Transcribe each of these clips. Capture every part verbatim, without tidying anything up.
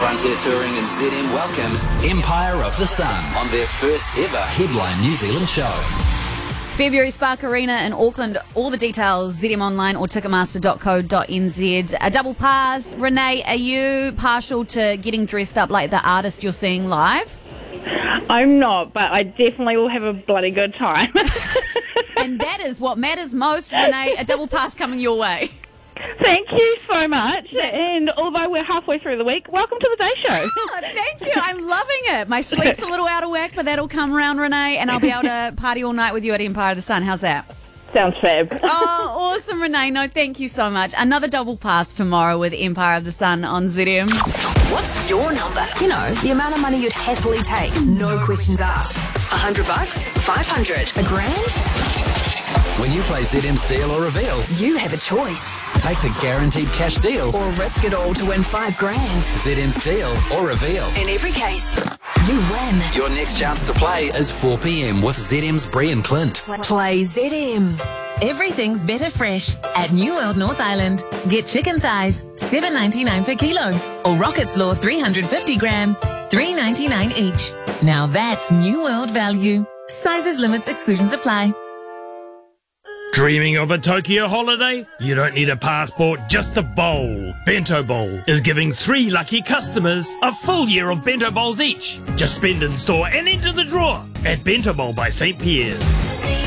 Frontier Touring and Z M welcome Empire of the Sun on their first ever Headline New Zealand show. February Spark Arena in Auckland. All the details, Z M Online or ticketmaster dot co dot n z. A double pass. Renee, are you partial to getting dressed up like the artist you're seeing live? I'm not, but I definitely will have a bloody good time. And that is what matters most, Renee. A double pass coming your way. Thank you so much. That's... And although we're halfway through the week, welcome to the day show. Oh, thank you. I'm loving it. My sleep's a little out of whack, but that'll come around, Renee, and I'll be able to party all night with you at Empire of the Sun. How's that? Sounds fab. Oh, awesome, Renee. No, thank you so much. Another double pass tomorrow with Empire of the Sun on Z M. What's your number? You know, the amount of money you'd happily take. No questions asked. A hundred bucks? Five hundred? A grand? When you play Z M's Deal or Reveal, You have a choice. take the guaranteed cash deal. Or risk it all to win five grand. Z M's Deal or Reveal. In every case, you win. Your next chance to play is four p.m. with Z M's Bree and Clint. Play Z M. Everything's better fresh at New World North Island. Get chicken thighs, seven ninety-nine per kilo, or rocket slaw three hundred fifty gram, three ninety-nine each. Now that's New World value. Sizes, limits, exclusions apply. Dreaming of a Tokyo holiday? You don't need a passport, just a bowl. Bento Bowl is giving three lucky customers a full year of Bento Bowls each. Just spend in store and enter the draw at Bento Bowl by Saint Pierre's.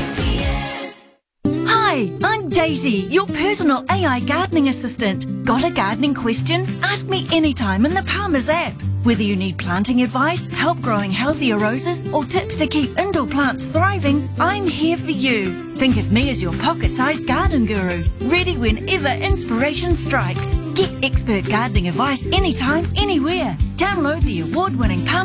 Hi, I'm Daisy, your personal A I gardening assistant. Got a gardening question? Ask me anytime in the Palmer's app. Whether you need planting advice, help growing healthier roses, or tips to keep indoor plants thriving, I'm here for you. Think of me as your pocket-sized garden guru, ready whenever inspiration strikes. Get expert gardening advice anytime, anywhere. Download the award-winning Palmer